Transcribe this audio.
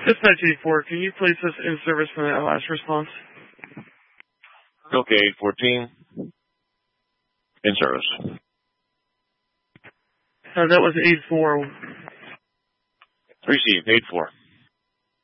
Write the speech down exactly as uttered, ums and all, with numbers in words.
Dispatch eight four, can you place us in service for that last response? Okay, eight fourteen. In service. Uh, that was eight four. Received, eight four.